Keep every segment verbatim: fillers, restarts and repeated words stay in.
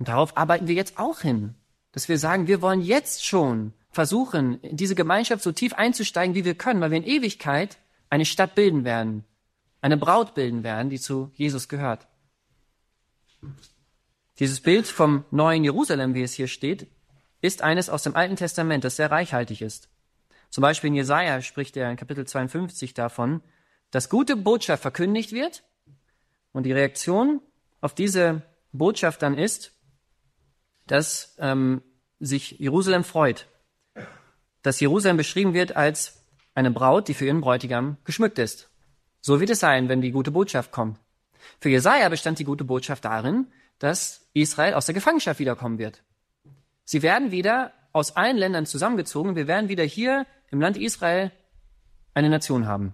Und darauf arbeiten wir jetzt auch hin, dass wir sagen, wir wollen jetzt schon versuchen, in diese Gemeinschaft so tief einzusteigen, wie wir können, weil wir in Ewigkeit eine Stadt bilden werden, eine Braut bilden werden, die zu Jesus gehört. Dieses Bild vom neuen Jerusalem, wie es hier steht, ist eines aus dem Alten Testament, das sehr reichhaltig ist. Zum Beispiel in Jesaja spricht er in Kapitel zweiundfünfzig davon, dass gute Botschaft verkündigt wird und die Reaktion auf diese Botschaft dann ist, dass ähm, sich Jerusalem freut, dass Jerusalem beschrieben wird als eine Braut, die für ihren Bräutigam geschmückt ist. So wird es sein, wenn die gute Botschaft kommt. Für Jesaja bestand die gute Botschaft darin, dass Israel aus der Gefangenschaft wiederkommen wird. Sie werden wieder aus allen Ländern zusammengezogen. Wir werden wieder hier im Land Israel eine Nation haben.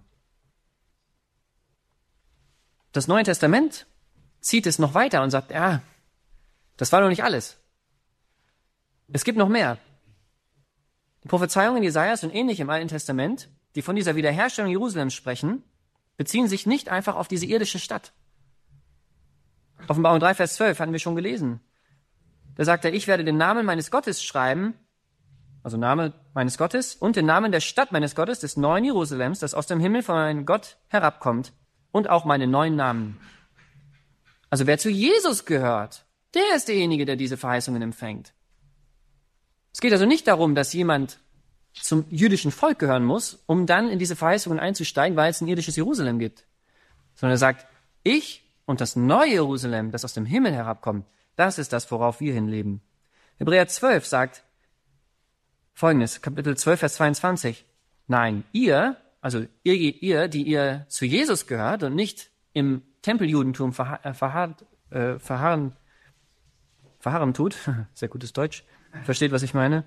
Das Neue Testament zieht es noch weiter und sagt, ja, das war doch nicht alles. Es gibt noch mehr. Die Prophezeiungen Jesajas und ähnlich im Alten Testament, die von dieser Wiederherstellung Jerusalems sprechen, beziehen sich nicht einfach auf diese irdische Stadt. Offenbarung drei, Vers zwölf hatten wir schon gelesen. Da sagt er, ich werde den Namen meines Gottes schreiben, also Name meines Gottes, und den Namen der Stadt meines Gottes, des neuen Jerusalems, das aus dem Himmel von meinem Gott herabkommt, und auch meine neuen Namen. Also wer zu Jesus gehört, der ist derjenige, der diese Verheißungen empfängt. Es geht also nicht darum, dass jemand zum jüdischen Volk gehören muss, um dann in diese Verheißungen einzusteigen, weil es ein irdisches Jerusalem gibt. Sondern er sagt, ich und das neue Jerusalem, das aus dem Himmel herabkommt, das ist das, worauf wir hinleben. Hebräer zwölf sagt Folgendes, Kapitel zwölf, Vers zweiundzwanzig. Nein, ihr, also ihr, ihr, die ihr zu Jesus gehört und nicht im Tempeljudentum verha- äh, verharrt, äh, verharren, verharren tut, sehr gutes Deutsch, versteht, was ich meine?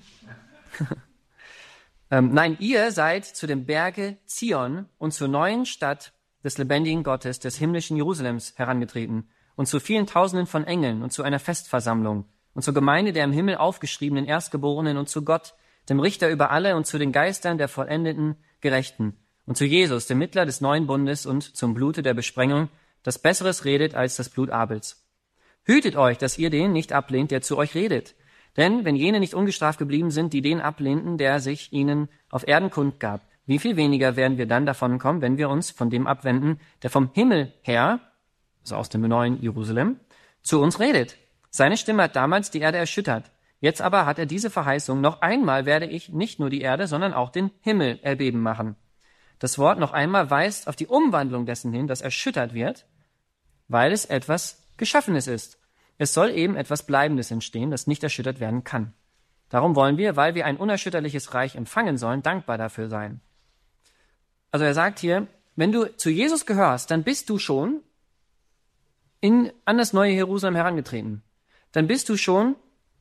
ähm, nein, ihr seid zu dem Berge Zion und zur neuen Stadt des lebendigen Gottes, des himmlischen Jerusalems herangetreten und zu vielen Tausenden von Engeln und zu einer Festversammlung und zur Gemeinde der im Himmel aufgeschriebenen Erstgeborenen und zu Gott, dem Richter über alle und zu den Geistern der vollendeten Gerechten und zu Jesus, dem Mittler des neuen Bundes und zum Blute der Besprengung, das Besseres redet als das Blut Abels. Hütet euch, dass ihr den nicht ablehnt, der zu euch redet. Denn wenn jene nicht ungestraft geblieben sind, die den ablehnten, der sich ihnen auf Erden kundgab, wie viel weniger werden wir dann davon kommen, wenn wir uns von dem abwenden, der vom Himmel her, also aus dem neuen Jerusalem, zu uns redet. Seine Stimme hat damals die Erde erschüttert. Jetzt aber hat er diese Verheißung, noch einmal werde ich nicht nur die Erde, sondern auch den Himmel erbeben machen. Das Wort noch einmal weist auf die Umwandlung dessen hin, das erschüttert wird, weil es etwas Geschaffenes ist. Es soll eben etwas Bleibendes entstehen, das nicht erschüttert werden kann. Darum wollen wir, weil wir ein unerschütterliches Reich empfangen sollen, dankbar dafür sein. Also er sagt hier, wenn du zu Jesus gehörst, dann bist du schon in, an das neue Jerusalem herangetreten. Dann bist du schon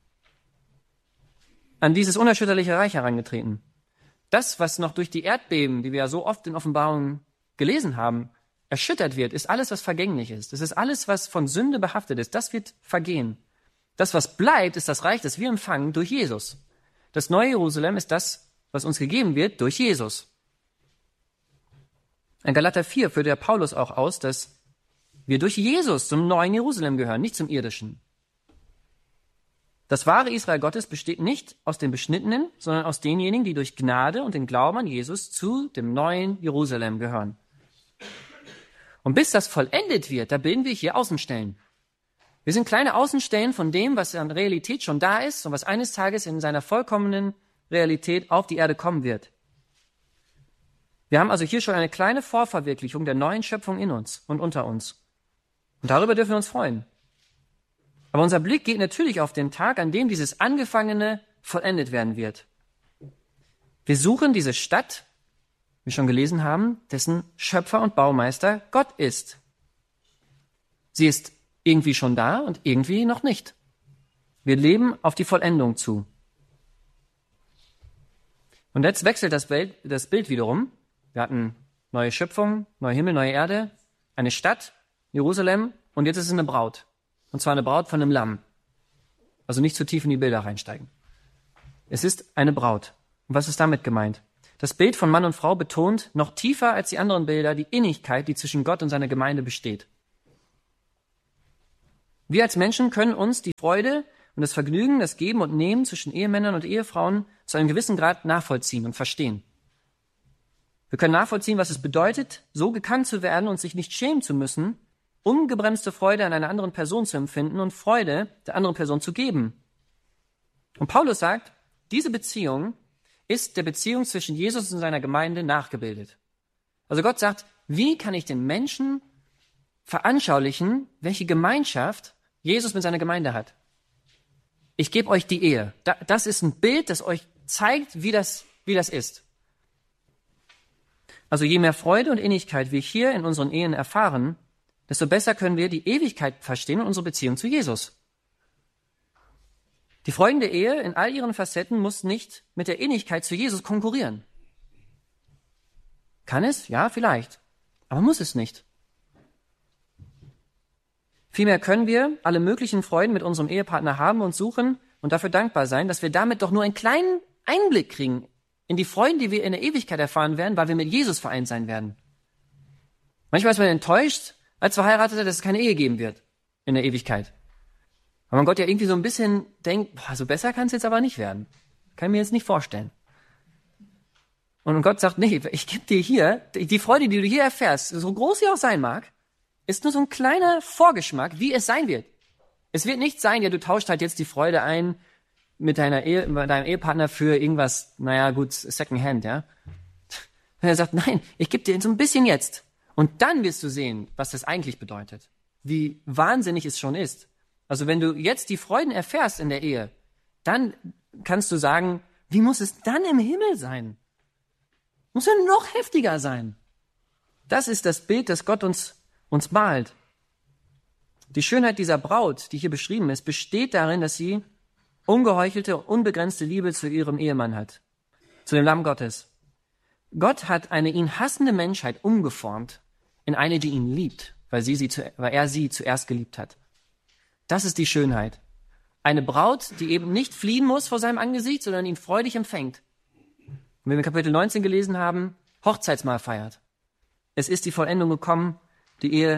an dieses unerschütterliche Reich herangetreten. Das, was noch durch die Erdbeben, die wir ja so oft in Offenbarungen gelesen haben, erschüttert wird, ist alles, was vergänglich ist. Das ist alles, was von Sünde behaftet ist. Das wird vergehen. Das, was bleibt, ist das Reich, das wir empfangen durch Jesus. Das neue Jerusalem ist das, was uns gegeben wird durch Jesus. In Galater vier führt der Paulus auch aus, dass wir durch Jesus zum neuen Jerusalem gehören, nicht zum irdischen. Das wahre Israel Gottes besteht nicht aus den Beschnittenen, sondern aus denjenigen, die durch Gnade und den Glauben an Jesus zu dem neuen Jerusalem gehören. Und bis das vollendet wird, da bilden wir hier Außenstellen. Wir sind kleine Außenstellen von dem, was an Realität schon da ist und was eines Tages in seiner vollkommenen Realität auf die Erde kommen wird. Wir haben also hier schon eine kleine Vorverwirklichung der neuen Schöpfung in uns und unter uns. Und darüber dürfen wir uns freuen. Aber unser Blick geht natürlich auf den Tag, an dem dieses Angefangene vollendet werden wird. Wir suchen diese Stadt, wie wir schon gelesen haben, dessen Schöpfer und Baumeister Gott ist. Sie ist irgendwie schon da und irgendwie noch nicht. Wir leben auf die Vollendung zu. Und jetzt wechselt das Bild, das Bild wiederum. Wir hatten neue Schöpfung, neue Himmel, neue Erde, eine Stadt, Jerusalem, und jetzt ist es eine Braut. Und zwar eine Braut von einem Lamm. Also nicht zu tief in die Bilder reinsteigen. Es ist eine Braut. Und was ist damit gemeint? Das Bild von Mann und Frau betont noch tiefer als die anderen Bilder die Innigkeit, die zwischen Gott und seiner Gemeinde besteht. Wir als Menschen können uns die Freude und das Vergnügen, das Geben und Nehmen zwischen Ehemännern und Ehefrauen zu einem gewissen Grad nachvollziehen und verstehen. Wir können nachvollziehen, was es bedeutet, so gekannt zu werden und sich nicht schämen zu müssen, ungebremste Freude an einer anderen Person zu empfinden und Freude der anderen Person zu geben. Und Paulus sagt, diese Beziehung ist der Beziehung zwischen Jesus und seiner Gemeinde nachgebildet. Also Gott sagt, wie kann ich den Menschen veranschaulichen, welche Gemeinschaft Jesus mit seiner Gemeinde hat? Ich gebe euch die Ehe. Das ist ein Bild, das euch zeigt, wie das, wie das ist. Also je mehr Freude und Innigkeit wir hier in unseren Ehen erfahren, desto besser können wir die Ewigkeit verstehen und unsere Beziehung zu Jesus. Die Freuden der Ehe in all ihren Facetten muss nicht mit der Innigkeit zu Jesus konkurrieren. Kann es? Ja, vielleicht. Aber muss es nicht. Vielmehr können wir alle möglichen Freuden mit unserem Ehepartner haben und suchen und dafür dankbar sein, dass wir damit doch nur einen kleinen Einblick kriegen in die Freuden, die wir in der Ewigkeit erfahren werden, weil wir mit Jesus vereint sein werden. Manchmal ist man enttäuscht, als Verheirateter, dass es keine Ehe geben wird in der Ewigkeit. Weil man Gott ja irgendwie so ein bisschen denkt, boah, so besser kann es jetzt aber nicht werden. Kann ich mir jetzt nicht vorstellen. Und Gott sagt, nee, ich gebe dir hier, die Freude, die du hier erfährst, so groß sie auch sein mag, ist nur so ein kleiner Vorgeschmack, wie es sein wird. Es wird nicht sein, ja, du tauscht halt jetzt die Freude ein mit deiner Ehe, mit deinem Ehepartner für irgendwas, naja, gut, Secondhand, ja. Und er sagt, nein, ich gebe dir so ein bisschen jetzt. Und dann wirst du sehen, was das eigentlich bedeutet. Wie wahnsinnig es schon ist. Also wenn du jetzt die Freuden erfährst in der Ehe, dann kannst du sagen, wie muss es dann im Himmel sein? Muss ja noch heftiger sein. Das ist das Bild, das Gott uns, uns malt. Die Schönheit dieser Braut, die hier beschrieben ist, besteht darin, dass sie ungeheuchelte, unbegrenzte Liebe zu ihrem Ehemann hat, zu dem Lamm Gottes. Gott hat eine ihn hassende Menschheit umgeformt in eine, die ihn liebt, weil, sie sie zu, weil er sie zuerst geliebt hat. Das ist die Schönheit. Eine Braut, die eben nicht fliehen muss vor seinem Angesicht, sondern ihn freudig empfängt. Und wenn wir Kapitel neunzehn gelesen haben, Hochzeitsmahl feiert. Es ist die Vollendung gekommen, die Ehe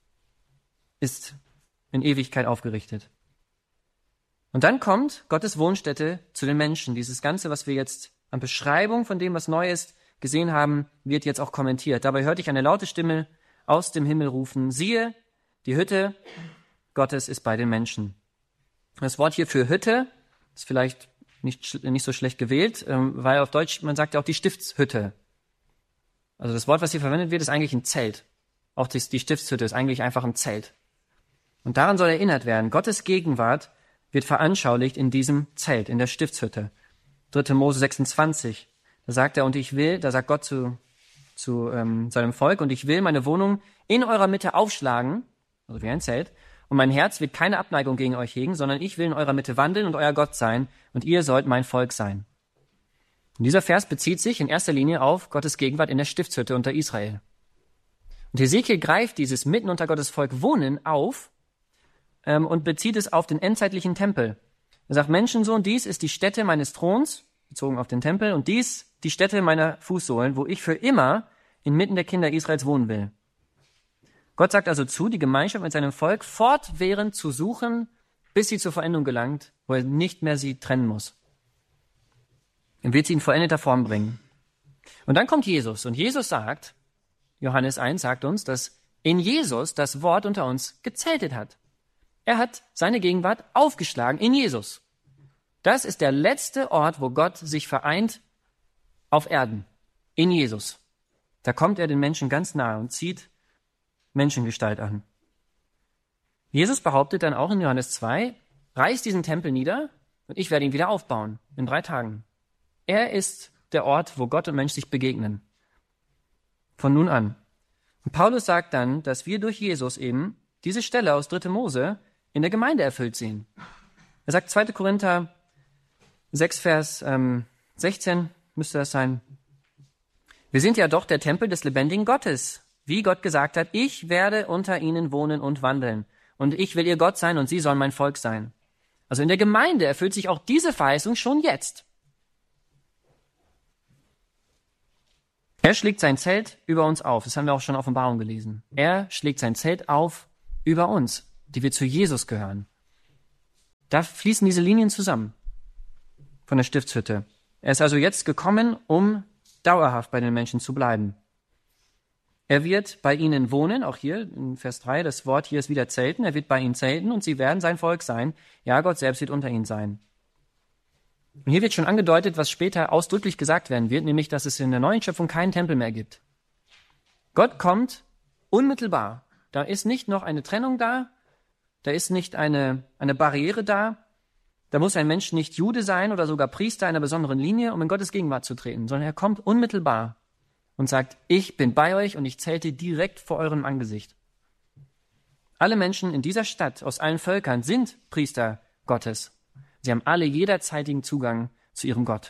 ist in Ewigkeit aufgerichtet. Und dann kommt Gottes Wohnstätte zu den Menschen. Dieses Ganze, was wir jetzt an Beschreibung von dem, was neu ist, gesehen haben, wird jetzt auch kommentiert. Dabei hörte ich eine laute Stimme aus dem Himmel rufen, siehe, die Hütte Gottes ist bei den Menschen. Das Wort hier für Hütte ist vielleicht nicht, nicht so schlecht gewählt, weil auf Deutsch, man sagt ja auch die Stiftshütte. Also das Wort, was hier verwendet wird, ist eigentlich ein Zelt. Auch die, die Stiftshütte ist eigentlich einfach ein Zelt. Und daran soll erinnert werden, Gottes Gegenwart wird veranschaulicht in diesem Zelt, in der Stiftshütte. dritter Mose sechsundzwanzig, da sagt er, und ich will, da sagt Gott zu, zu ähm, seinem Volk, und ich will meine Wohnung in eurer Mitte aufschlagen, also wie ein Zelt, und mein Herz wird keine Abneigung gegen euch hegen, sondern ich will in eurer Mitte wandeln und euer Gott sein, und ihr sollt mein Volk sein. Und dieser Vers bezieht sich in erster Linie auf Gottes Gegenwart in der Stiftshütte unter Israel. Und Hesekiel greift dieses mitten unter Gottes Volk Wohnen auf ähm, und bezieht es auf den endzeitlichen Tempel. Er sagt, Menschensohn, dies ist die Stätte meines Throns, bezogen auf den Tempel, und dies die Stätte meiner Fußsohlen, wo ich für immer inmitten der Kinder Israels wohnen will. Gott sagt also zu, die Gemeinschaft mit seinem Volk fortwährend zu suchen, bis sie zur Vollendung gelangt, wo er nicht mehr sie trennen muss. Er wird sie in vollendeter Form bringen. Und dann kommt Jesus. Und Jesus sagt, Johannes eins sagt uns, dass in Jesus das Wort unter uns gezeltet hat. Er hat seine Gegenwart aufgeschlagen in Jesus. Das ist der letzte Ort, wo Gott sich vereint auf Erden. In Jesus. Da kommt er den Menschen ganz nahe und zieht Menschengestalt an. Jesus behauptet dann auch in Johannes zwei, reiß diesen Tempel nieder und ich werde ihn wieder aufbauen in drei Tagen. Er ist der Ort, wo Gott und Mensch sich begegnen. Von nun an. Und Paulus sagt dann, dass wir durch Jesus eben diese Stelle aus dritter Mose in der Gemeinde erfüllt sehen. Er sagt zweiter Korinther sechs, Vers ähm, sechzehn, müsste das sein. Wir sind ja doch der Tempel des lebendigen Gottes. Wie Gott gesagt hat, ich werde unter ihnen wohnen und wandeln. Und ich will ihr Gott sein und sie sollen mein Volk sein. Also in der Gemeinde erfüllt sich auch diese Verheißung schon jetzt. Er schlägt sein Zelt über uns auf. Das haben wir auch schon in Offenbarung gelesen. Er schlägt sein Zelt auf über uns. die wir zu Jesus gehören. Da fließen diese Linien zusammen von der Stiftshütte. Er ist also jetzt gekommen, um dauerhaft bei den Menschen zu bleiben. Er wird bei ihnen wohnen, auch hier in Vers drei, das Wort hier ist wieder zelten. Er wird bei ihnen zelten und sie werden sein Volk sein. Ja, Gott selbst wird unter ihnen sein. Und hier wird schon angedeutet, was später ausdrücklich gesagt werden wird, nämlich, dass es in der neuen Schöpfung keinen Tempel mehr gibt. Gott kommt unmittelbar. Da ist nicht noch eine Trennung da, da ist nicht eine, eine Barriere da, da muss ein Mensch nicht Jude sein oder sogar Priester einer besonderen Linie, um in Gottes Gegenwart zu treten, sondern er kommt unmittelbar und sagt, ich bin bei euch und ich zelte direkt vor eurem Angesicht. Alle Menschen in dieser Stadt aus allen Völkern sind Priester Gottes. Sie haben alle jederzeitigen Zugang zu ihrem Gott.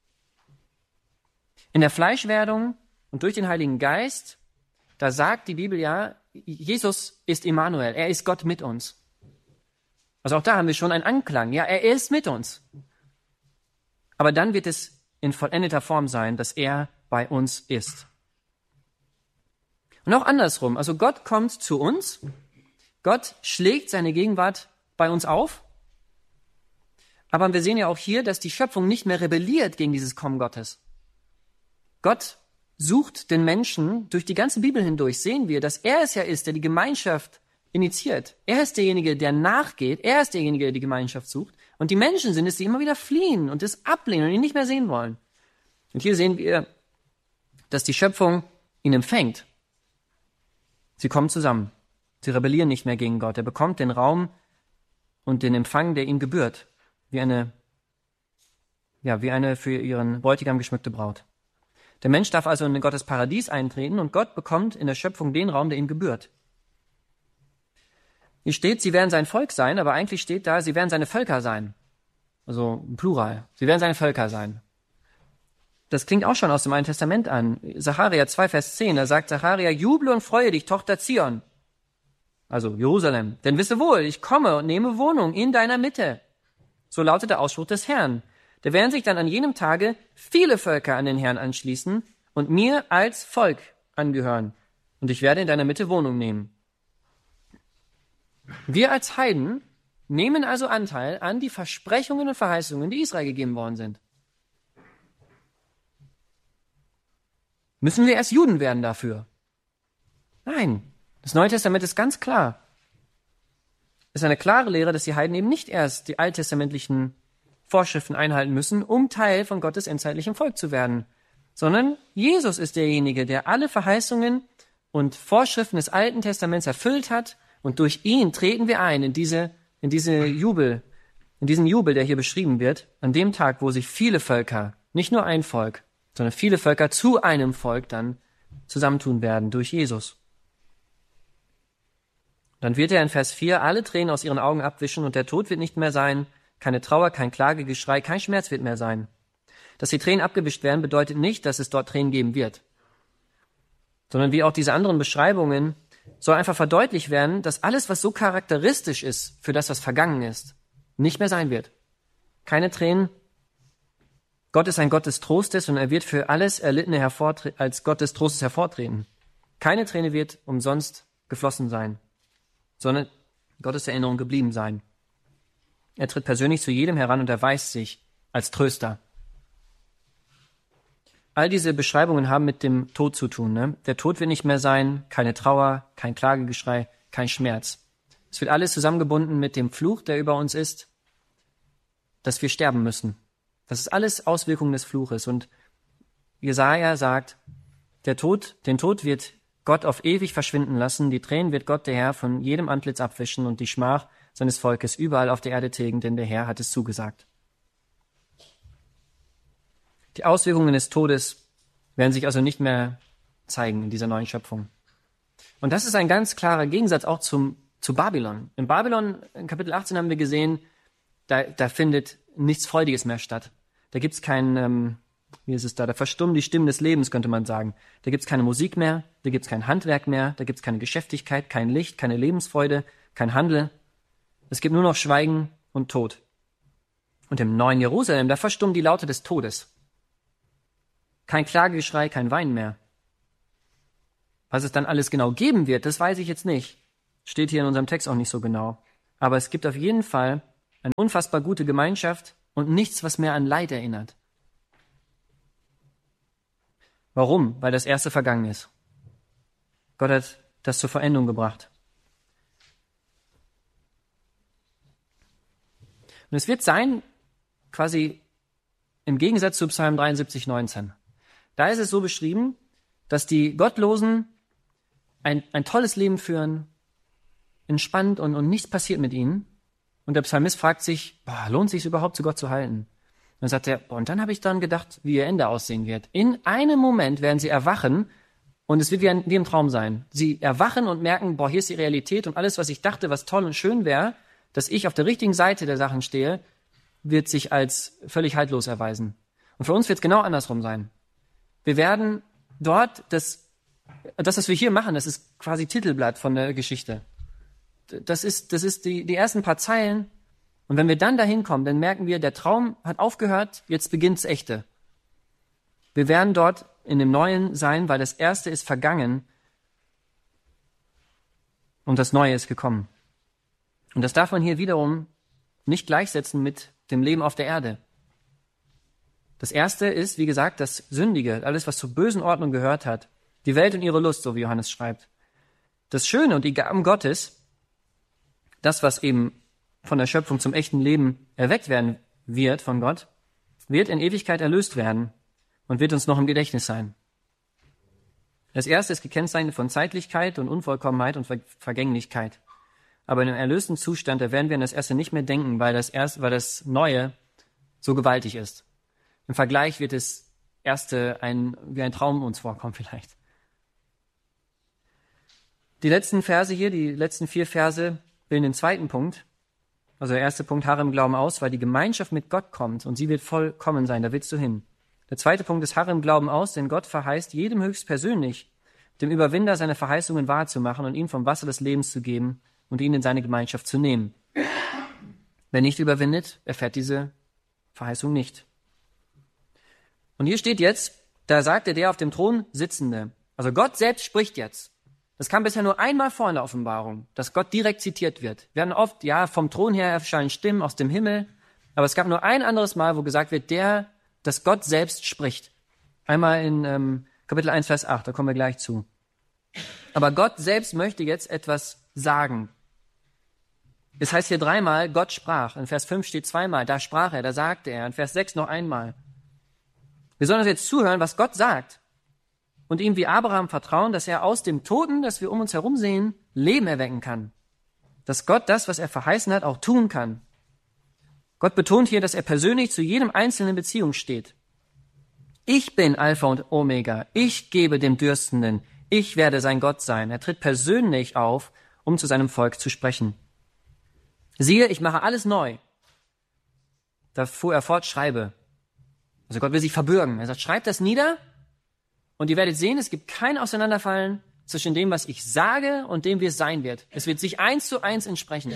In der Fleischwerdung und durch den Heiligen Geist, da sagt die Bibel ja, Jesus ist Immanuel, er ist Gott mit uns. Also auch da haben wir schon einen Anklang, ja, er ist mit uns. Aber dann wird es in vollendeter Form sein, dass er bei uns ist. Und auch andersrum, also Gott kommt zu uns, Gott schlägt seine Gegenwart bei uns auf, aber wir sehen ja auch hier, dass die Schöpfung nicht mehr rebelliert gegen dieses Kommen Gottes. Gott sucht den Menschen durch die ganze Bibel hindurch, sehen wir, dass er es ja ist, der die Gemeinschaft initiiert. Er ist derjenige, der nachgeht, er ist derjenige, der die Gemeinschaft sucht und die Menschen sind es, die immer wieder fliehen und es ablehnen und ihn nicht mehr sehen wollen. Und hier sehen wir, dass die Schöpfung ihn empfängt. Sie kommen zusammen. Sie rebellieren nicht mehr gegen Gott. Er bekommt den Raum und den Empfang, der ihm gebührt. Wie eine, ja, wie eine für ihren Bräutigam geschmückte Braut. Der Mensch darf also in Gottes Paradies eintreten und Gott bekommt in der Schöpfung den Raum, der ihm gebührt. Hier steht, sie werden sein Volk sein, aber eigentlich steht da, sie werden seine Völker sein. Also im Plural. Sie werden seine Völker sein. Das klingt auch schon aus dem Alten Testament an. Sacharja zwei, Vers zehn, da sagt Sacharja, juble und freue dich, Tochter Zion. Also Jerusalem. Denn wisse wohl, ich komme und nehme Wohnung in deiner Mitte. So lautet der Ausspruch des Herrn. Da werden sich dann an jenem Tage viele Völker an den Herrn anschließen und mir als Volk angehören. Und ich werde in deiner Mitte Wohnung nehmen. Wir als Heiden nehmen also Anteil an die Versprechungen und Verheißungen, die Israel gegeben worden sind. Müssen wir erst Juden werden dafür? Nein, das Neue Testament ist ganz klar. Es ist eine klare Lehre, dass die Heiden eben nicht erst die alttestamentlichen Vorschriften einhalten müssen, um Teil von Gottes endzeitlichem Volk zu werden, sondern Jesus ist derjenige, der alle Verheißungen und Vorschriften des Alten Testaments erfüllt hat und durch ihn treten wir ein in diese, in diese Jubel, in diesen Jubel, der hier beschrieben wird, an dem Tag, wo sich viele Völker, nicht nur ein Volk, sondern viele Völker zu einem Volk dann zusammentun werden durch Jesus. Dann wird er in Vers vier alle Tränen aus ihren Augen abwischen und der Tod wird nicht mehr sein, keine Trauer, kein Klagegeschrei, kein Schmerz wird mehr sein. Dass die Tränen abgewischt werden, bedeutet nicht, dass es dort Tränen geben wird, sondern wie auch diese anderen Beschreibungen soll einfach verdeutlicht werden, dass alles, was so charakteristisch ist für das, was vergangen ist, nicht mehr sein wird. Keine Tränen. Gott ist ein Gott des Trostes und er wird für alles Erlittene hervortre- als Gott des Trostes hervortreten. Keine Träne wird umsonst geflossen sein, sondern Gottes Erinnerung geblieben sein. Er tritt persönlich zu jedem heran und erweist sich als Tröster. All diese Beschreibungen haben mit dem Tod zu tun. Ne? Der Tod wird nicht mehr sein, keine Trauer, kein Klagegeschrei, kein Schmerz. Es wird alles zusammengebunden mit dem Fluch, der über uns ist, dass wir sterben müssen. Das ist alles Auswirkungen des Fluches. Und Jesaja sagt, der Tod, den Tod wird Gott auf ewig verschwinden lassen, die Tränen wird Gott, der Herr, von jedem Antlitz abwischen und die Schmach seines Volkes überall auf der Erde tilgen, denn der Herr hat es zugesagt. Die Auswirkungen des Todes werden sich also nicht mehr zeigen in dieser neuen Schöpfung. Und das ist ein ganz klarer Gegensatz auch zum, zu Babylon. In Babylon, in Kapitel achtzehn haben wir gesehen, da, da findet nichts Freudiges mehr statt. Da gibt's kein, ähm, wie ist es da, da verstummen die Stimmen des Lebens, könnte man sagen. Da gibt's keine Musik mehr, da gibt's kein Handwerk mehr, da gibt's keine Geschäftigkeit, kein Licht, keine Lebensfreude, kein Handel. Es gibt nur noch Schweigen und Tod. Und im neuen Jerusalem, da verstummen die Laute des Todes. Kein Klagegeschrei, kein Wein mehr. Was es dann alles genau geben wird, das weiß ich jetzt nicht. Steht hier in unserem Text auch nicht so genau. Aber es gibt auf jeden Fall eine unfassbar gute Gemeinschaft und nichts, was mehr an Leid erinnert. Warum? Weil das Erste vergangen ist. Gott hat das zur Veränderung gebracht. Und es wird sein, quasi im Gegensatz zu Psalm dreiundsiebzig, neunzehn. Da ist es so beschrieben, dass die Gottlosen ein, ein tolles Leben führen, entspannt und, und nichts passiert mit ihnen. Und der Psalmist fragt sich, boah, lohnt sich überhaupt zu Gott zu halten? Und dann sagt er, boah, und dann habe ich dann gedacht, wie ihr Ende aussehen wird. In einem Moment werden sie erwachen und es wird wie, ein, wie im Traum sein. Sie erwachen und merken, boah, hier ist die Realität und alles, was ich dachte, was toll und schön wäre, dass ich auf der richtigen Seite der Sachen stehe, wird sich als völlig haltlos erweisen. Und für uns wird es genau andersrum sein. Wir werden dort, das, das, was wir hier machen, das ist quasi Titelblatt von der Geschichte. Das ist, das ist die, die ersten paar Zeilen. Und wenn wir dann dahin kommen, dann merken wir, der Traum hat aufgehört, jetzt beginnt's Echte. Wir werden dort in dem Neuen sein, weil das Erste ist vergangen und das Neue ist gekommen. Und das darf man hier wiederum nicht gleichsetzen mit dem Leben auf der Erde. Das Erste ist, wie gesagt, das Sündige, alles, was zur bösen Ordnung gehört hat. Die Welt und ihre Lust, so wie Johannes schreibt. Das Schöne und die Gaben Gottes, das, was eben von der Schöpfung zum echten Leben erweckt werden wird von Gott, wird in Ewigkeit erlöst werden und wird uns noch im Gedächtnis sein. Das Erste ist gekennzeichnet von Zeitlichkeit und Unvollkommenheit und Ver- Vergänglichkeit. Aber in einem erlösten Zustand, da werden wir an das Erste nicht mehr denken, weil das Erste, weil das Neue so gewaltig ist. Im Vergleich wird das Erste ein, wie ein Traum uns vorkommen vielleicht. Die letzten Verse hier, die letzten vier Verse, bilden den zweiten Punkt. Also der erste Punkt, harre im Glauben aus, weil die Gemeinschaft mit Gott kommt und sie wird vollkommen sein, da willst du hin. Der zweite Punkt ist, harre im Glauben aus, denn Gott verheißt jedem höchstpersönlich, dem Überwinder seine Verheißungen wahrzumachen und ihm vom Wasser des Lebens zu geben und ihn in seine Gemeinschaft zu nehmen. Wer nicht überwindet, erfährt diese Verheißung nicht. Und hier steht jetzt, da sagte der auf dem Thron Sitzende. Also Gott selbst spricht jetzt. Das kam bisher nur einmal vor in der Offenbarung, dass Gott direkt zitiert wird. Wir hatten oft, ja, vom Thron her erscheinen Stimmen aus dem Himmel, aber es gab nur ein anderes Mal, wo gesagt wird, der, dass Gott selbst spricht. Einmal in ähm, Kapitel eins, Vers acht, da kommen wir gleich zu. Aber Gott selbst möchte jetzt etwas sagen. Es heißt hier dreimal, Gott sprach. In Vers fünf steht zweimal, da sprach er, da sagte er. In Vers sechs noch einmal. Wir sollen uns jetzt zuhören, was Gott sagt. Und ihm wie Abraham vertrauen, dass er aus dem Toten, das wir um uns herum sehen, Leben erwecken kann. Dass Gott das, was er verheißen hat, auch tun kann. Gott betont hier, dass er persönlich zu jedem einzelnen Beziehung steht. Ich bin Alpha und Omega. Ich gebe dem Dürstenden. Ich werde sein Gott sein. Er tritt persönlich auf, um zu seinem Volk zu sprechen. Siehe, ich mache alles neu. Da fuhr er fort, schreibe. Also Gott will sich verbürgen. Er sagt, schreibt das nieder und ihr werdet sehen, es gibt kein Auseinanderfallen zwischen dem, was ich sage und dem, wie es sein wird. Es wird sich eins zu eins entsprechen.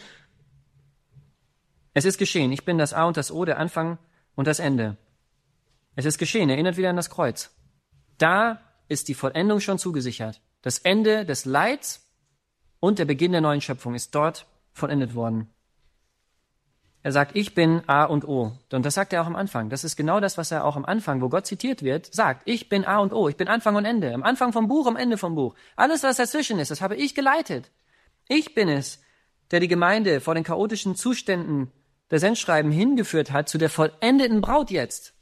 Es ist geschehen. Ich bin das A und das O, der Anfang und das Ende. Es ist geschehen. Erinnert wieder an das Kreuz. Da ist die Vollendung schon zugesichert. Das Ende des Leids und der Beginn der neuen Schöpfung ist dort vollendet worden. Er sagt, ich bin A und O. Und das sagt er auch am Anfang. Das ist genau das, was er auch am Anfang, wo Gott zitiert wird, sagt. Ich bin A und O. Ich bin Anfang und Ende. Am Anfang vom Buch, am Ende vom Buch. Alles, was dazwischen ist, das habe ich geleitet. Ich bin es, der die Gemeinde vor den chaotischen Zuständen der Sendschreiben hingeführt hat zu der vollendeten Braut jetzt.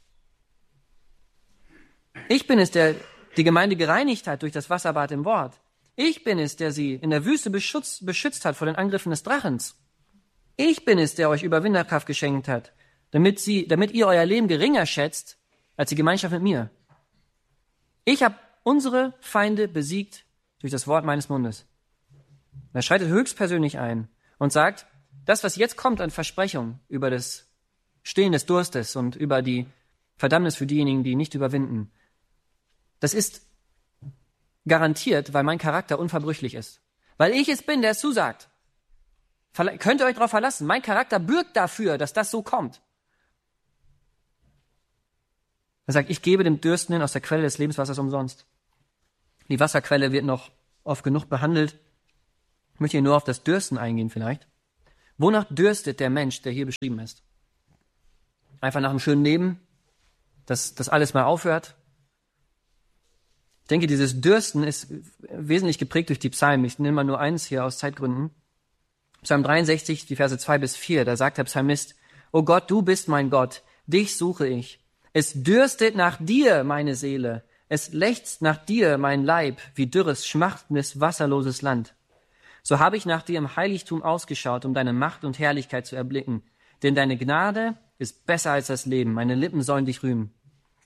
Ich bin es, der die Gemeinde gereinigt hat durch das Wasserbad im Wort. Ich bin es, der sie in der Wüste beschützt, beschützt hat vor den Angriffen des Drachens. Ich bin es, der euch Überwinderkraft geschenkt hat, damit sie, damit ihr euer Leben geringer schätzt als die Gemeinschaft mit mir. Ich habe unsere Feinde besiegt durch das Wort meines Mundes. Er schreitet höchstpersönlich ein und sagt, das, was jetzt kommt an Versprechung über das Stillen des Durstes und über die Verdammnis für diejenigen, die nicht überwinden, das ist garantiert, weil mein Charakter unverbrüchlich ist. Weil ich es bin, der es zusagt. Verla- könnt ihr euch darauf verlassen. Mein Charakter bürgt dafür, dass das so kommt. Er sagt, ich gebe dem Dürstenden aus der Quelle des Lebenswassers umsonst. Die Wasserquelle wird noch oft genug behandelt. Ich möchte hier nur auf das Dürsten eingehen vielleicht. Wonach dürstet der Mensch, der hier beschrieben ist? Einfach nach einem schönen Leben, dass das alles mal aufhört? Ich denke, dieses Dürsten ist wesentlich geprägt durch die Psalmen. Ich nehme mal nur eins hier aus Zeitgründen. Psalm dreiundsechzig, die Verse zwei bis vier, da sagt der Psalmist: O Gott, du bist mein Gott, dich suche ich. Es dürstet nach dir, meine Seele. Es lechzt nach dir, mein Leib, wie dürres, schmachtendes, wasserloses Land. So habe ich nach dir im Heiligtum ausgeschaut, um deine Macht und Herrlichkeit zu erblicken. Denn deine Gnade ist besser als das Leben. Meine Lippen sollen dich rühmen.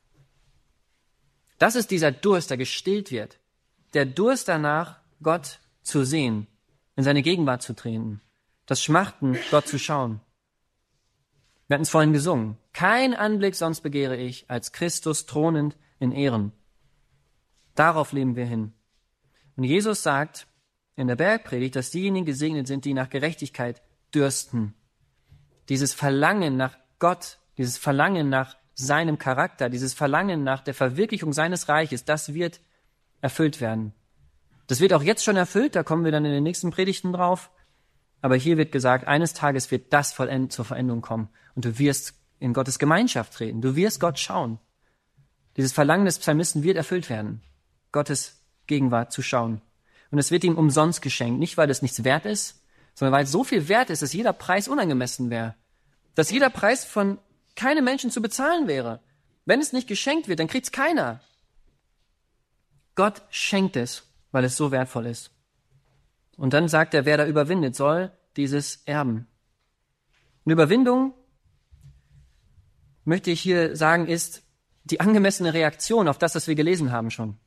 Das ist dieser Durst, der gestillt wird. Der Durst danach, Gott zu sehen, in seine Gegenwart zu treten. Das Schmachten, Gott zu schauen. Wir hatten es vorhin gesungen. Kein Anblick sonst begehre ich, als Christus thronend in Ehren. Darauf leben wir hin. Und Jesus sagt in der Bergpredigt, dass diejenigen gesegnet sind, die nach Gerechtigkeit dürsten. Dieses Verlangen nach Gott, dieses Verlangen nach seinem Charakter, dieses Verlangen nach der Verwirklichung seines Reiches, das wird erfüllt werden. Das wird auch jetzt schon erfüllt, da kommen wir dann in den nächsten Predigten drauf. Aber hier wird gesagt, eines Tages wird das vollend zur Veränderung kommen. Und du wirst in Gottes Gemeinschaft treten. Du wirst Gott schauen. Dieses Verlangen des Psalmisten wird erfüllt werden, Gottes Gegenwart zu schauen. Und es wird ihm umsonst geschenkt. Nicht, weil es nichts wert ist, sondern weil es so viel wert ist, dass jeder Preis unangemessen wäre. Dass jeder Preis von keinem Menschen zu bezahlen wäre. Wenn es nicht geschenkt wird, dann kriegt es keiner. Gott schenkt es, weil es so wertvoll ist. Und dann sagt er, wer da überwindet, soll dieses erben. Eine Überwindung, möchte ich hier sagen, ist die angemessene Reaktion auf das, was wir gelesen haben schon.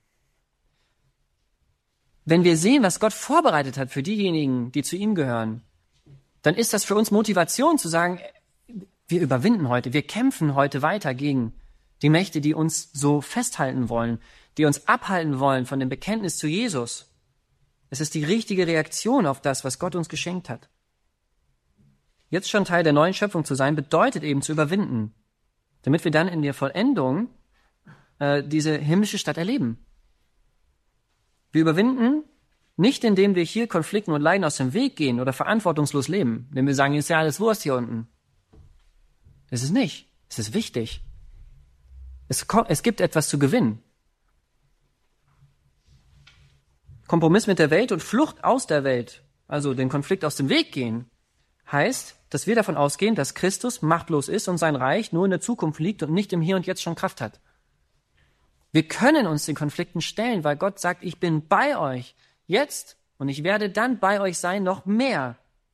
Wenn wir sehen, was Gott vorbereitet hat für diejenigen, die zu ihm gehören, dann ist das für uns Motivation zu sagen, wir überwinden heute, wir kämpfen heute weiter gegen die Mächte, die uns so festhalten wollen, die uns abhalten wollen von dem Bekenntnis zu Jesus. Es ist die richtige Reaktion auf das, was Gott uns geschenkt hat. Jetzt schon Teil der neuen Schöpfung zu sein, bedeutet eben zu überwinden, damit wir dann in der Vollendung äh, diese himmlische Stadt erleben. Wir überwinden nicht, indem wir hier Konflikten und Leiden aus dem Weg gehen oder verantwortungslos leben, indem wir sagen, ist ja alles Wurst hier unten. Das ist nicht. Es ist wichtig. Es, es gibt etwas zu gewinnen. Kompromiss mit der Welt und Flucht aus der Welt, also den Konflikt aus dem Weg gehen, heißt, dass wir davon ausgehen, dass Christus machtlos ist und sein Reich nur in der Zukunft liegt und nicht im Hier und Jetzt schon Kraft hat. Wir können uns den Konflikten stellen, weil Gott sagt, ich bin bei euch jetzt und ich werde dann bei euch sein, noch mehr.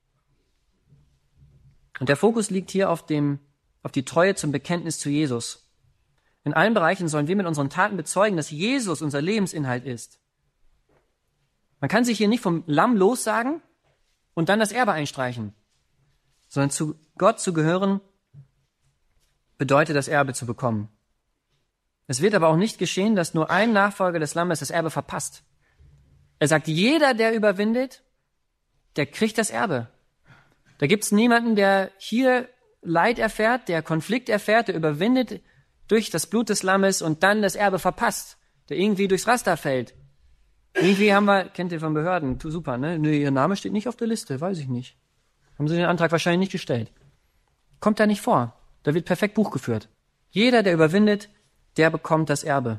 Und der Fokus liegt hier auf dem, auf die Treue zum Bekenntnis zu Jesus. In allen Bereichen sollen wir mit unseren Taten bezeugen, dass Jesus unser Lebensinhalt ist. Man kann sich hier nicht vom Lamm lossagen und dann das Erbe einstreichen, sondern zu Gott zu gehören bedeutet, das Erbe zu bekommen. Es wird aber auch nicht geschehen, dass nur ein Nachfolger des Lammes das Erbe verpasst. Er sagt, jeder, der überwindet, der kriegt das Erbe. Da gibt es niemanden, der hier Leid erfährt, der Konflikt erfährt, der überwindet durch das Blut des Lammes und dann das Erbe verpasst, der irgendwie durchs Raster fällt. Irgendwie haben wir, kennt ihr von Behörden, super, ne? Nö, ihr Name steht nicht auf der Liste, weiß ich nicht. Haben sie den Antrag wahrscheinlich nicht gestellt. Kommt da nicht vor. Da wird perfekt Buch geführt. Jeder, der überwindet, der bekommt das Erbe.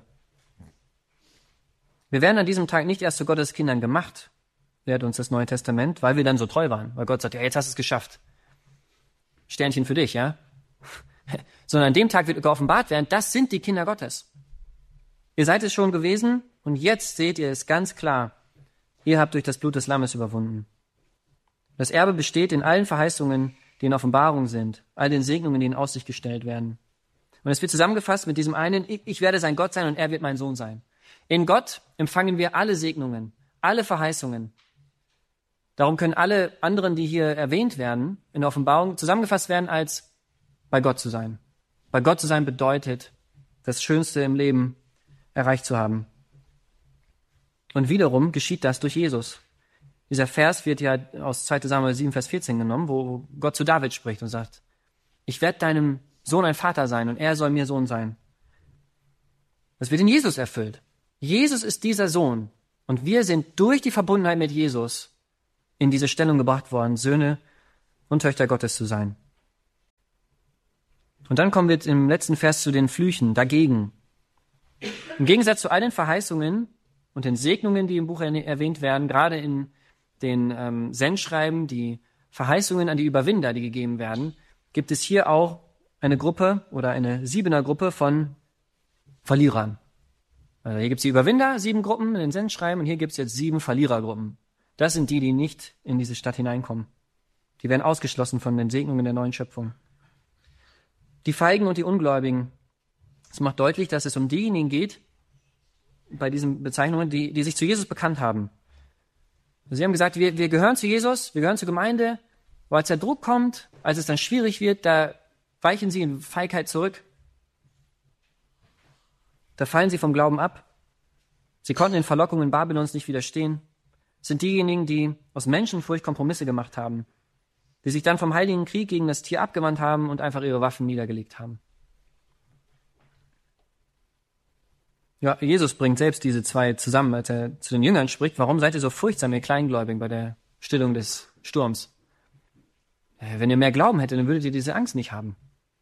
Wir werden an diesem Tag nicht erst zu Gottes Kindern gemacht, lehrt uns das Neue Testament, weil wir dann so treu waren. Weil Gott sagt, ja, jetzt hast du es geschafft. Sternchen für dich, ja? Sondern an dem Tag wird geoffenbart werden, das sind die Kinder Gottes. Ihr seid es schon gewesen und jetzt seht ihr es ganz klar. Ihr habt durch das Blut des Lammes überwunden. Das Erbe besteht in allen Verheißungen, die in Offenbarung sind, all den Segnungen, die in Aussicht gestellt werden. Und es wird zusammengefasst mit diesem einen, ich werde sein Gott sein und er wird mein Sohn sein. In Gott empfangen wir alle Segnungen, alle Verheißungen. Darum können alle anderen, die hier erwähnt werden, in der Offenbarung zusammengefasst werden als bei Gott zu sein. Bei Gott zu sein bedeutet, das Schönste im Leben erreicht zu haben. Und wiederum geschieht das durch Jesus. Dieser Vers wird ja aus zweiter Samuel sieben, Vers vierzehn genommen, wo Gott zu David spricht und sagt, ich werde deinem Sohn ein Vater sein und er soll mir Sohn sein. Das wird in Jesus erfüllt. Jesus ist dieser Sohn und wir sind durch die Verbundenheit mit Jesus in diese Stellung gebracht worden, Söhne und Töchter Gottes zu sein. Und dann kommen wir im letzten Vers zu den Flüchen dagegen. Im Gegensatz zu all den Verheißungen und den Segnungen, die im Buch erwähnt werden, gerade in den ähm, Sendschreiben, die Verheißungen an die Überwinder, die gegeben werden, gibt es hier auch eine Gruppe oder eine Siebener-Gruppe von Verlierern. Also hier gibt es die Überwinder, sieben Gruppen in den Sendschreiben, und hier gibt es jetzt sieben Verlierergruppen. Das sind die, die nicht in diese Stadt hineinkommen. Die werden ausgeschlossen von den Segnungen der neuen Schöpfung. Die Feigen und die Ungläubigen. Es macht deutlich, dass es um diejenigen geht, bei diesen Bezeichnungen, die, die sich zu Jesus bekannt haben. Sie haben gesagt, wir, wir gehören zu Jesus, wir gehören zur Gemeinde, aber als der Druck kommt, als es dann schwierig wird, da weichen sie in Feigheit zurück. Da fallen sie vom Glauben ab. Sie konnten den Verlockungen Babylons nicht widerstehen. Es sind diejenigen, die aus Menschenfurcht Kompromisse gemacht haben, die sich dann vom heiligen Krieg gegen das Tier abgewandt haben und einfach ihre Waffen niedergelegt haben. Ja, Jesus bringt selbst diese zwei zusammen, als er zu den Jüngern spricht. Warum seid ihr so furchtsam, ihr Kleingläubigen, bei der Stillung des Sturms? Wenn ihr mehr Glauben hättet, dann würdet ihr diese Angst nicht haben.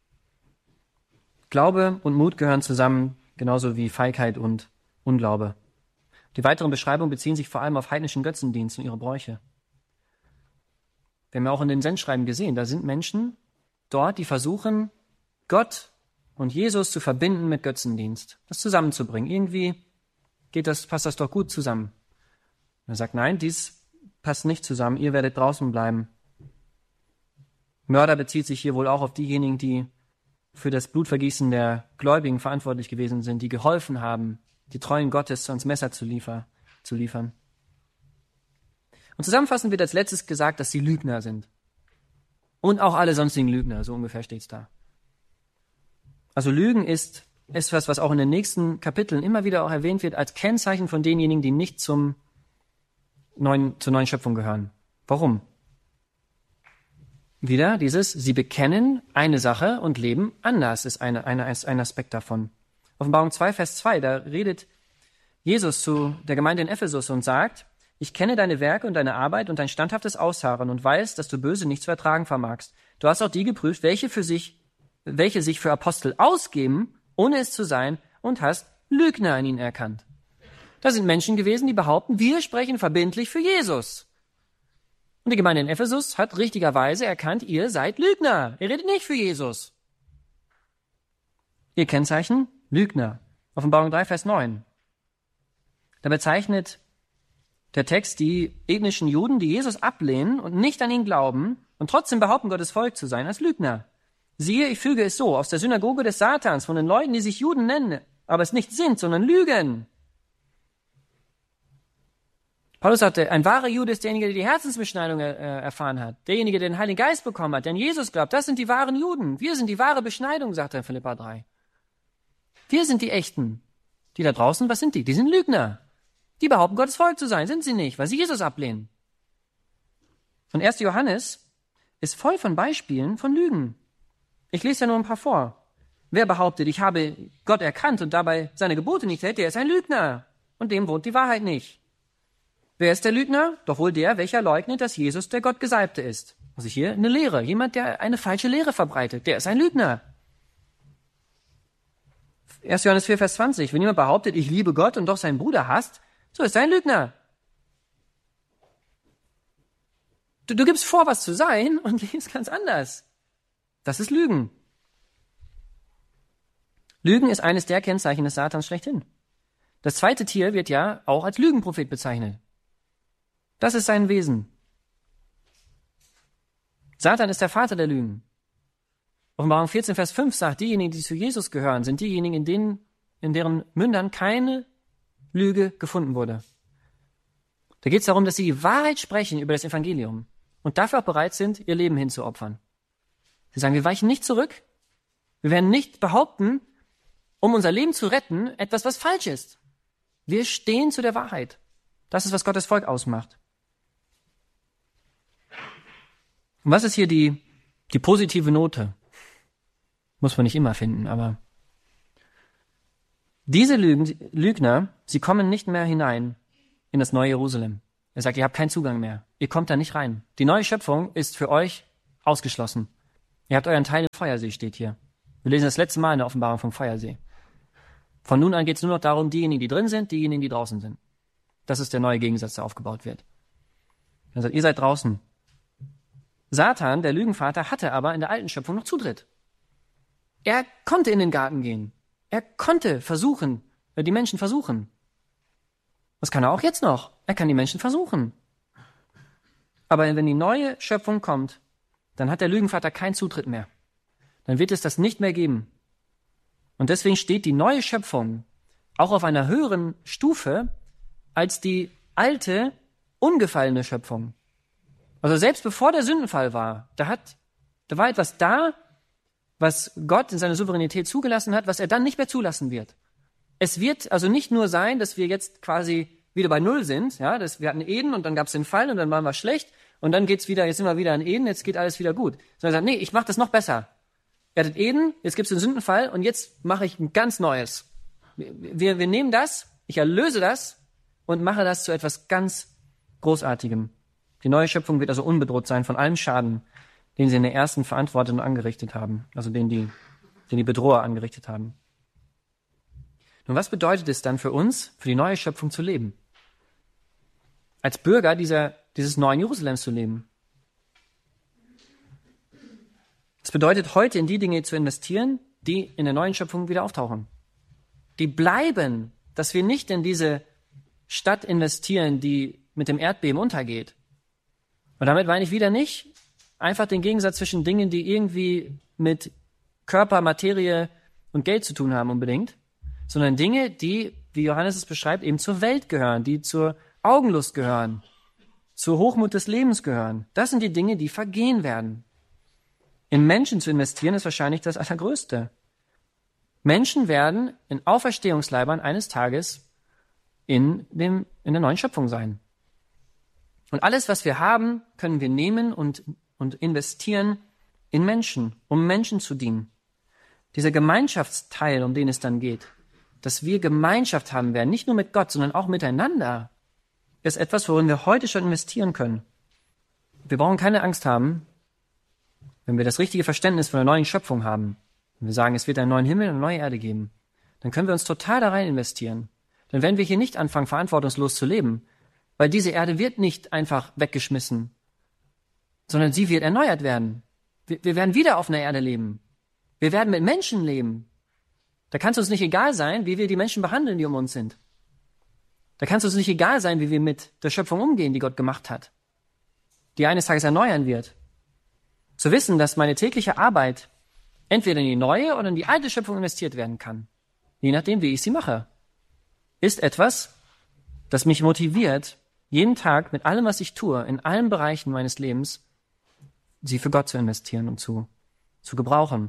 Glaube und Mut gehören zusammen, genauso wie Feigheit und Unglaube. Die weiteren Beschreibungen beziehen sich vor allem auf heidnischen Götzendienst und ihre Bräuche. Wir haben ja auch in den Sendschreiben gesehen, da sind Menschen dort, die versuchen, Gott und Jesus zu verbinden mit Götzendienst, das zusammenzubringen. Irgendwie geht das, passt das doch gut zusammen. Und er sagt, nein, dies passt nicht zusammen, ihr werdet draußen bleiben. Mörder bezieht sich hier wohl auch auf diejenigen, die für das Blutvergießen der Gläubigen verantwortlich gewesen sind, die geholfen haben, die Treuen Gottes ans Messer zu, liefer, zu liefern. Und zusammenfassend wird als letztes gesagt, dass sie Lügner sind. Und auch alle sonstigen Lügner, so ungefähr steht es da. Also Lügen ist etwas, was auch in den nächsten Kapiteln immer wieder auch erwähnt wird, als Kennzeichen von denjenigen, die nicht zum neuen, zur neuen Schöpfung gehören. Warum? Wieder dieses, sie bekennen eine Sache und leben anders, ist eine, eine, ein Aspekt davon. Offenbarung zwei, Vers zwei, da redet Jesus zu der Gemeinde in Ephesus und sagt, ich kenne deine Werke und deine Arbeit und dein standhaftes Ausharren und weiß, dass du Böse nicht zu ertragen vermagst. Du hast auch die geprüft, welche für sich, welche sich für Apostel ausgeben, ohne es zu sein, und hast Lügner in ihnen erkannt. Das sind Menschen gewesen, die behaupten, wir sprechen verbindlich für Jesus. Und die Gemeinde in Ephesus hat richtigerweise erkannt, ihr seid Lügner. Ihr redet nicht für Jesus. Ihr Kennzeichen? Lügner. Offenbarung drei, Vers neun. Da bezeichnet der Text die ethnischen Juden, die Jesus ablehnen und nicht an ihn glauben und trotzdem behaupten, Gottes Volk zu sein, als Lügner. Siehe, ich füge es so, aus der Synagoge des Satans, von den Leuten, die sich Juden nennen, aber es nicht sind, sondern lügen. Paulus sagte, ein wahrer Jude ist derjenige, der die Herzensbeschneidung äh, erfahren hat. Derjenige, der den Heiligen Geist bekommen hat, der an Jesus glaubt. Das sind die wahren Juden. Wir sind die wahre Beschneidung, sagt er in Philipper drei. Wir sind die Echten. Die da draußen, was sind die? Die sind Lügner. Die behaupten, Gottes Volk zu sein. Sind sie nicht, weil sie Jesus ablehnen. Und erster Johannes ist voll von Beispielen von Lügen. Ich lese ja nur ein paar vor. Wer behauptet, ich habe Gott erkannt und dabei seine Gebote nicht hält, der ist ein Lügner. Und dem wohnt die Wahrheit nicht. Wer ist der Lügner? Doch wohl der, welcher leugnet, dass Jesus der Gottgesalbte ist. Also hier eine Lehre. Jemand, der eine falsche Lehre verbreitet, der ist ein Lügner. erster Johannes vier, Vers zwanzig. Wenn jemand behauptet, ich liebe Gott und doch seinen Bruder hasst, so ist er ein Lügner. Du, du gibst vor, was zu sein und lebst ganz anders. Das ist Lügen. Lügen ist eines der Kennzeichen des Satans schlechthin. Das zweite Tier wird ja auch als Lügenprophet bezeichnet. Das ist sein Wesen. Satan ist der Vater der Lügen. Offenbarung vierzehn, Vers fünf sagt, diejenigen, die zu Jesus gehören, sind diejenigen, in denen, in deren Mündern keine Lüge gefunden wurde. Da geht es darum, dass sie die Wahrheit sprechen über das Evangelium und dafür auch bereit sind, ihr Leben hinzuopfern. Sie sagen, wir weichen nicht zurück. Wir werden nicht behaupten, um unser Leben zu retten, etwas, was falsch ist. Wir stehen zu der Wahrheit. Das ist, was Gottes Volk ausmacht. Und was ist hier die, die positive Note? Muss man nicht immer finden, aber diese Lügen, Lügner, sie kommen nicht mehr hinein in das neue Jerusalem. Er sagt, ihr habt keinen Zugang mehr. ihr kommt da nicht rein. Die neue Schöpfung ist für euch ausgeschlossen. Ihr habt euren Teil im Feuersee, steht hier. Wir lesen das letzte Mal in der Offenbarung vom Feuersee. Von nun an geht es nur noch darum, diejenigen, die drin sind, diejenigen, die draußen sind. Das ist der neue Gegensatz, der aufgebaut wird. Er sagt, ihr seid draußen. Satan, der Lügenvater, hatte aber in der alten Schöpfung noch Zutritt. Er konnte in den Garten gehen. Er konnte versuchen, die Menschen versuchen. Das kann er auch jetzt noch. Er kann die Menschen versuchen. Aber wenn die neue Schöpfung kommt, dann hat der Lügenvater keinen Zutritt mehr. Dann wird es das nicht mehr geben. Und deswegen steht die neue Schöpfung auch auf einer höheren Stufe als die alte, ungefallene Schöpfung. Also selbst bevor der Sündenfall war, da hat, da war etwas da, was Gott in seiner Souveränität zugelassen hat, was er dann nicht mehr zulassen wird. Es wird also nicht nur sein, dass wir jetzt quasi wieder bei Null sind, ja, dass wir hatten Eden und dann gab es den Fall und dann waren wir schlecht und dann geht's wieder, jetzt sind wir wieder in Eden, jetzt geht alles wieder gut. Sondern er sagt, nee, ich mache das noch besser. Ihr hattet Eden, jetzt gibt's den Sündenfall und jetzt mache ich ein ganz Neues. Wir, wir nehmen das, ich erlöse das und mache das zu etwas ganz Großartigem. Die neue Schöpfung wird also unbedroht sein von allem Schaden, den sie in der ersten verantwortet und angerichtet haben, also den die, den die Bedroher angerichtet haben. Nun, was bedeutet es dann für uns, für die neue Schöpfung zu leben? Als Bürger dieser, dieses neuen Jerusalems zu leben. Es bedeutet, heute in die Dinge zu investieren, die in der neuen Schöpfung wieder auftauchen. Die bleiben, dass wir nicht in diese Stadt investieren, die mit dem Erdbeben untergeht. Und damit meine ich wieder nicht einfach den Gegensatz zwischen Dingen, die irgendwie mit Körper, Materie und Geld zu tun haben unbedingt, sondern Dinge, die, wie Johannes es beschreibt, eben zur Welt gehören, die zur Augenlust gehören, zur Hochmut des Lebens gehören. Das sind die Dinge, die vergehen werden. In Menschen zu investieren, ist wahrscheinlich das Allergrößte. Menschen werden in Auferstehungsleibern eines Tages in, dem, in der neuen Schöpfung sein. Und alles, was wir haben, können wir nehmen und, und investieren in Menschen, um Menschen zu dienen. Dieser Gemeinschaftsteil, um den es dann geht, dass wir Gemeinschaft haben werden, nicht nur mit Gott, sondern auch miteinander, ist etwas, worin wir heute schon investieren können. Wir brauchen keine Angst haben, wenn wir das richtige Verständnis von der neuen Schöpfung haben, wenn wir sagen, es wird einen neuen Himmel und eine neue Erde geben, dann können wir uns total da rein investieren. Dann werden wir hier nicht anfangen, verantwortungslos zu leben, weil diese Erde wird nicht einfach weggeschmissen, sondern sie wird erneuert werden. Wir, wir werden wieder auf einer Erde leben. Wir werden mit Menschen leben. Da kann es uns nicht egal sein, wie wir die Menschen behandeln, die um uns sind. Da kann es uns nicht egal sein, wie wir mit der Schöpfung umgehen, die Gott gemacht hat, die eines Tages erneuern wird. Zu wissen, dass meine tägliche Arbeit entweder in die neue oder in die alte Schöpfung investiert werden kann, je nachdem, wie ich sie mache, ist etwas, das mich motiviert, jeden Tag mit allem, was ich tue, in allen Bereichen meines Lebens, sie für Gott zu investieren und zu, zu gebrauchen.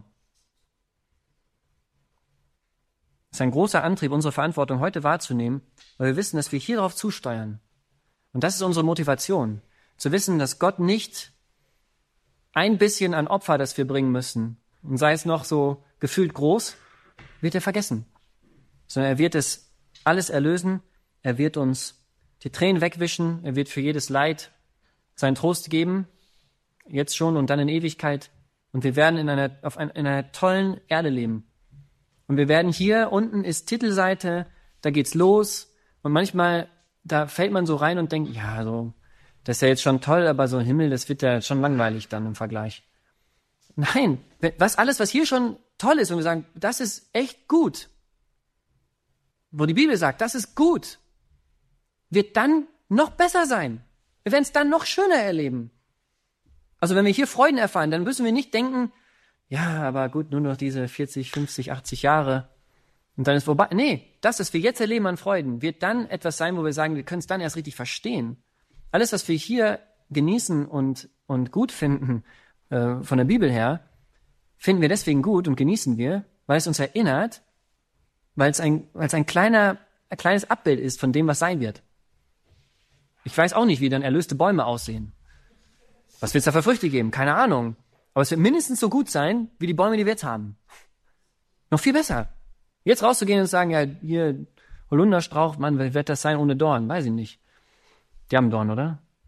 Es ist ein großer Antrieb, unsere Verantwortung heute wahrzunehmen, weil wir wissen, dass wir hier drauf zusteuern. Und das ist unsere Motivation, zu wissen, dass Gott nicht ein bisschen an Opfer, das wir bringen müssen, und sei es noch so gefühlt groß, wird er vergessen, sondern er wird es alles erlösen, er wird uns die Tränen wegwischen, er wird für jedes Leid seinen Trost geben, jetzt schon und dann in Ewigkeit, und wir werden in einer, auf ein, in einer tollen Erde leben. Und wir werden hier, unten ist Titelseite, da geht's los, und manchmal, da fällt man so rein und denkt, ja, so, das ist ja jetzt schon toll, aber so ein Himmel, das wird ja schon langweilig dann im Vergleich. Nein, was alles, was hier schon toll ist, und wir sagen, das ist echt gut, wo die Bibel sagt, das ist gut, wird dann noch besser sein. Wir werden es dann noch schöner erleben. Also wenn wir hier Freuden erfahren, dann müssen wir nicht denken, ja, aber gut, nur noch diese vierzig, fünfzig, achtzig Jahre und dann ist vorbei. Nee, das, was wir jetzt erleben an Freuden, wird dann etwas sein, wo wir sagen, wir können es dann erst richtig verstehen. Alles, was wir hier genießen und, und gut finden, äh, von der Bibel her, finden wir deswegen gut und genießen wir, weil es uns erinnert, weil es ein, weil es ein kleiner, ein kleines Abbild ist von dem, was sein wird. Ich weiß auch nicht, wie dann erlöste Bäume aussehen. Was wird es da für Früchte geben? Keine Ahnung. Aber es wird mindestens so gut sein, wie die Bäume, die wir jetzt haben. Noch viel besser. Jetzt rauszugehen und zu sagen, ja, hier, Holunderstrauch, Mann, wie wird das sein ohne Dorn? Weiß ich nicht. Die haben Dorn, oder?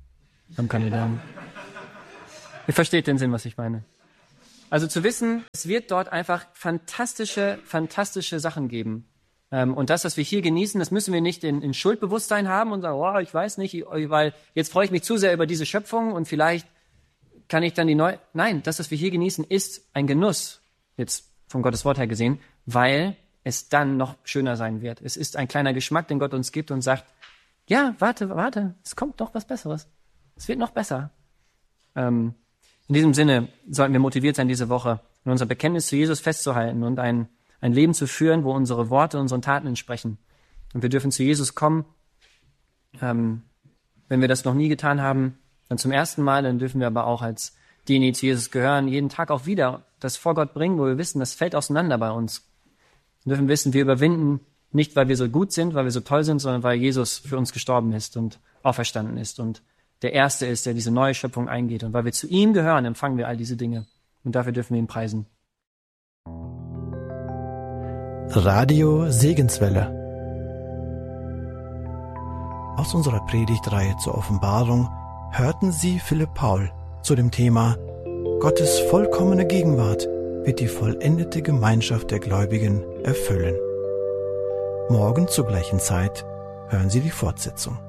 am Kandidaten. Ihr versteht den Sinn, was ich meine. Also zu wissen, es wird dort einfach fantastische, fantastische Sachen geben. Ähm, und das, was wir hier genießen, das müssen wir nicht in, in Schuldbewusstsein haben und sagen, oh, ich weiß nicht, weil jetzt freue ich mich zu sehr über diese Schöpfung und vielleicht kann ich dann die neue... Nein, das, was wir hier genießen, ist ein Genuss, jetzt von Gottes Wort her gesehen, weil es dann noch schöner sein wird. Es ist ein kleiner Geschmack, den Gott uns gibt und sagt, ja, warte, warte, es kommt noch was Besseres. Es wird noch besser. Ähm, in diesem Sinne sollten wir motiviert sein, diese Woche in unser Bekenntnis zu Jesus festzuhalten und ein, ein Leben zu führen, wo unsere Worte unseren Taten entsprechen. Und wir dürfen zu Jesus kommen. Ähm, wenn wir das noch nie getan haben, dann zum ersten Mal, dann dürfen wir aber auch als diejenigen, die zu Jesus gehören, jeden Tag auch wieder das vor Gott bringen, wo wir wissen, das fällt auseinander bei uns. Wir dürfen wissen, wir überwinden nicht, weil wir so gut sind, weil wir so toll sind, sondern weil Jesus für uns gestorben ist und auferstanden ist und der Erste ist, der diese neue Schöpfung eingeht. Und weil wir zu ihm gehören, empfangen wir all diese Dinge. Und dafür dürfen wir ihn preisen. Radio Segenswelle. Aus unserer Predigtreihe zur Offenbarung hörten Sie Philipp Paul zu dem Thema Gottes vollkommene Gegenwart wird die vollendete Gemeinschaft der Gläubigen erfüllen. Morgen zur gleichen Zeit hören Sie die Fortsetzung.